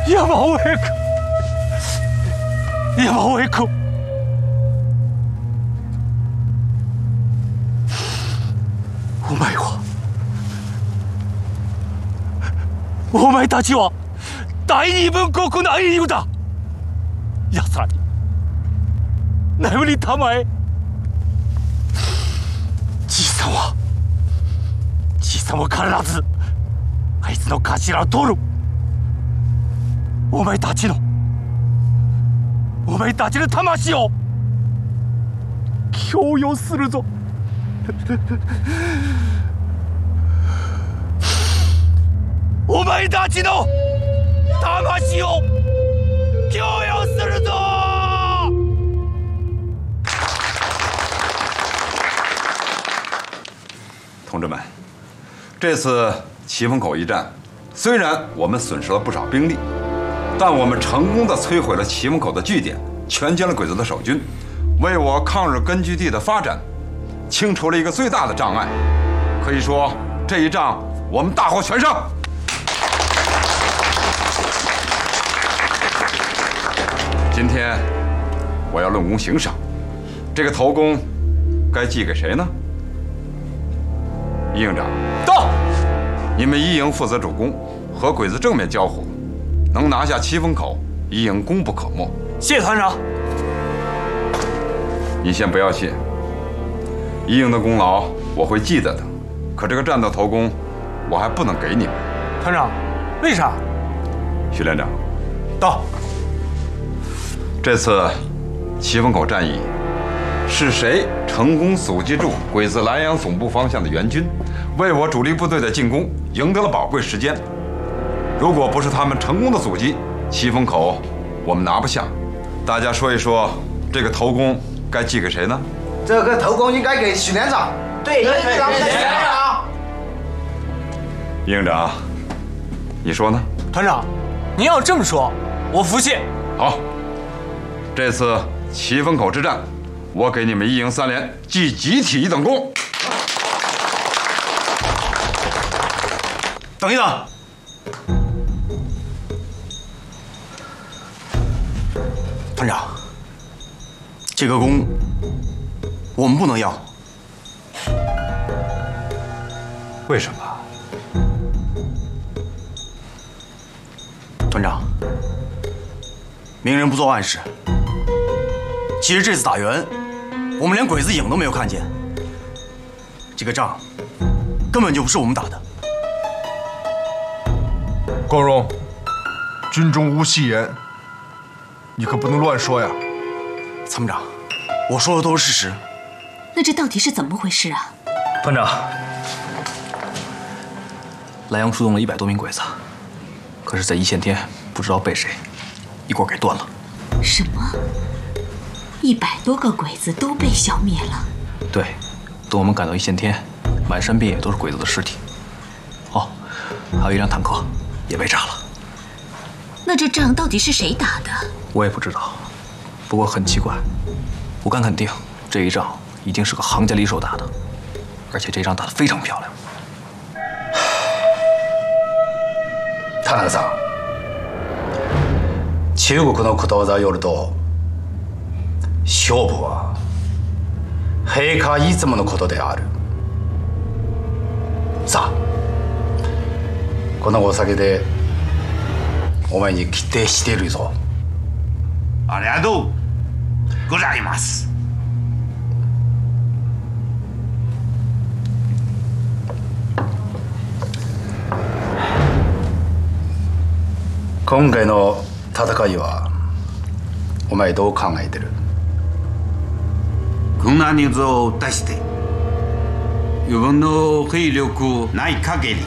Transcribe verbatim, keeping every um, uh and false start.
山尾君、山尾君、お前は、お前たちは大日本国の英雄だ。奴らに眠りたまえ。じいさんは、じいさんは必ずあいつの頭を取る。お前たちの、お前たちの魂を供与するぞ。お前たちの魂を供与するぞ！ 同志们，这次岐峰口一战，虽然我们损失了不少兵力，但我们成功地摧毁了岐峰口的据点，全歼了鬼子的守军，为我抗日根据地的发展清除了一个最大的障碍。可以说，这一仗我们大获全胜。今天我要论功行赏，这个头功该记给谁呢？一营长， 到！ 你们一营负责主攻，和鬼子正面交火，能拿下岐峰口，一营功不可没。 谢团长。 你先不要谢，一营的功劳我会记得的，可这个战斗头功，我还不能给你们。 团长，为啥？ 徐连长， 到。 这次岐峰口战役，是谁成功阻击住鬼子莱阳总部方向的援军，为我主力部队的进攻赢得了宝贵时间？如果不是他们成功的阻击，岐峰口我们拿不下。大家说一说，这个头功该记给谁呢？ 这个头功应该给许连长。对，应该给许连长。 一营长，你说呢？ 团长，您要这么说，我服气。 好。这次岐峰口之战，我给你们一营三连记集体一等功。 等一等， 团长，这个功我们不能要。 为什么？ 团长，明人不做暗事。其实这次打援，我们连鬼子影都没有看见。这个仗根本就不是我们打的。 光荣，军中无戏言，你可不能乱说呀。 参谋长，我说的都是事实。 那这到底是怎么回事啊？ 团长， 莱阳出动了一百多名鬼子，可是，在一线天不知道被谁一锅给端了。 什么？一百多个鬼子都被消灭了？ 对，等我们赶到一线天，满山遍野都是鬼子的尸体。哦，还有一辆坦克也被炸了。 那这仗到底是谁打的？ 我也不知道，不过很奇怪，我敢肯定这一仗一定是个行家里手打的，而且这仗打得非常漂亮。 田中さん、中国のことわざによると、勝負は陛下いつものことである。さあ、このお酒でお前に期待しているぞ。 ありがとうございます。 今回の戦いはお前どう考えてる？ こんな人数を出して自分の兵力ない限り